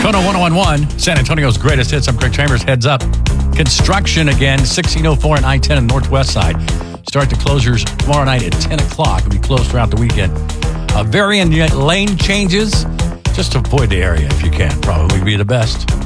Kono 1011, San Antonio's greatest hits. I'm Craig Chambers. Heads up. Construction again, 1604 and I-10 on the northwest side. Start the closures tomorrow night at 10 o'clock. It'll be closed throughout the weekend. Varying lane changes. Just avoid the area if you can. Probably be the best.